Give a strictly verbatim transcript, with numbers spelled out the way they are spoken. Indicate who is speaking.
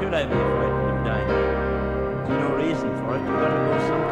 Speaker 1: should I be frightened of dying? There's no reason for it. You're going to